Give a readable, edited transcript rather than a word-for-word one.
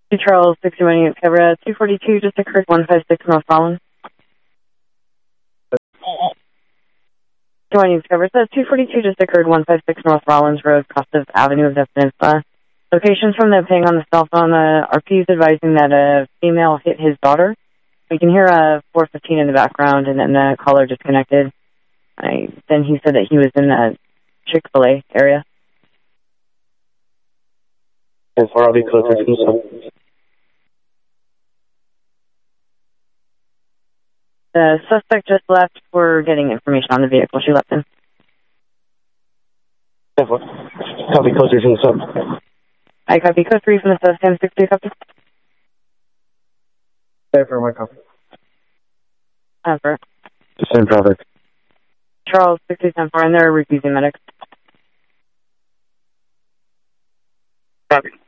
Charles 61 units cover 242 just occurred 156 North Rollins. 21 units cover 242 just occurred 156 North Rollins Road, Costas Avenue of the Peninsula. Locations from the ping on the cell phone, RP is advising that a female hit his daughter. We can hear 415 in the background, and then the caller disconnected. Then he said that he was in the Chick-fil-A area. And far, I'll be closer to the The suspect just left. We're getting information on the vehicle she left in. Copy, closer to the sub. I copy code 3 from the sub, Sam 60, copy. There for my copy. For Same traffic. Charles 67 4, and they're refusing medics. Copy.